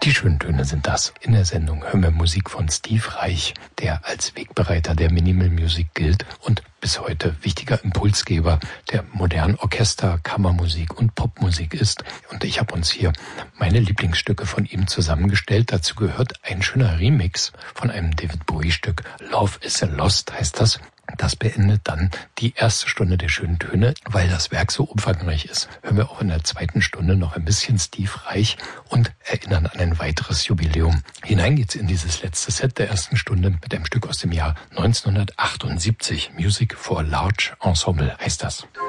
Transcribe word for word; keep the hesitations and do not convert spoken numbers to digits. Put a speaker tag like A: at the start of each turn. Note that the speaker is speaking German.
A: Die schönen Töne sind das. In der Sendung hören wir Musik von Steve Reich, der als Wegbereiter der Minimal Music gilt und bis heute wichtiger Impulsgeber der modernen Orchester-, Kammermusik und Popmusik ist. Und ich habe uns hier meine Lieblingsstücke von ihm zusammengestellt. Dazu gehört ein schöner Remix von einem David Bowie-Stück. Love is a Lost heißt das. Das beendet dann die erste Stunde der schönen Töne. Weil das Werk so umfangreich ist, hören wir auch in der zweiten Stunde noch ein bisschen Steve Reich und erinnern an ein weiteres Jubiläum. Hinein geht's in dieses letzte Set der ersten Stunde mit einem Stück aus dem Jahr neunzehnhundertachtundsiebzig. Music for Large Ensemble heißt das.